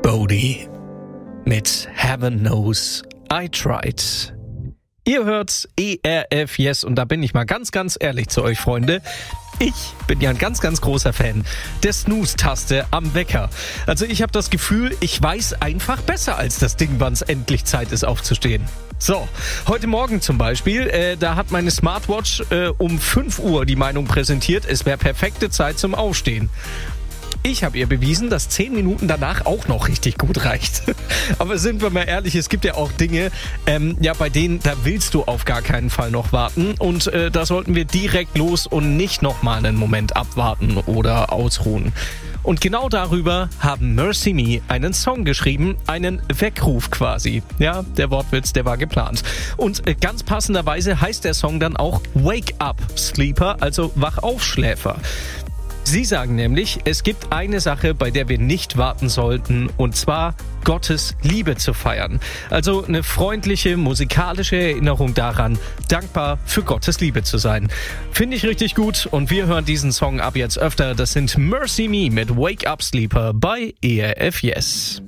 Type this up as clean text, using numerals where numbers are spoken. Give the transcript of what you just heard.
Bodhi mit Heaven Knows I Tried. Ihr hört ERF Yes und da bin ich mal ganz, ganz ehrlich zu euch, Freunde. Ich bin ja ein ganz, ganz großer Fan der Snooze-Taste am Wecker. Also ich habe das Gefühl, ich weiß einfach besser als das Ding, wann es endlich Zeit ist aufzustehen. So, heute Morgen zum Beispiel, da hat meine Smartwatch um 5 Uhr die Meinung präsentiert, es wäre perfekte Zeit zum Aufstehen. Ich habe ihr bewiesen, dass 10 Minuten danach auch noch richtig gut reicht. Aber sind wir mal ehrlich, es gibt ja auch Dinge, bei denen, da willst du auf gar keinen Fall noch warten. Und da sollten wir direkt los und nicht nochmal einen Moment abwarten oder ausruhen. Und genau darüber haben Mercy Me einen Song geschrieben, einen Weckruf quasi. Ja, der Wortwitz, der war geplant. Und ganz passenderweise heißt der Song dann auch Wake Up Sleeper, also Wachaufschläfer. Sie sagen nämlich, es gibt eine Sache, bei der wir nicht warten sollten, und zwar Gottes Liebe zu feiern. Also eine freundliche, musikalische Erinnerung daran, dankbar für Gottes Liebe zu sein. Finde ich richtig gut und wir hören diesen Song ab jetzt öfter. Das sind Mercy Me mit Wake Up Sleeper bei ERF Yes.